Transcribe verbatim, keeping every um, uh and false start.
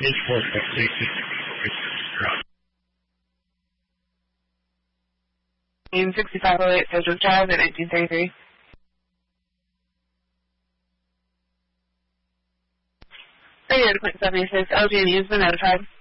In sixty-five oh eight Sedgwick Drive at nineteen thirty-three. Radio to point seventy-six, L G and E has been notified.